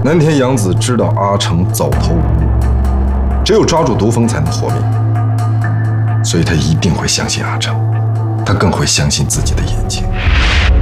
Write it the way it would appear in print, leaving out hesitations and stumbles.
南天洋子知道阿成走投无路，只有抓住毒蜂才能活命，所以他一定会相信阿成，他更会相信自己的眼睛。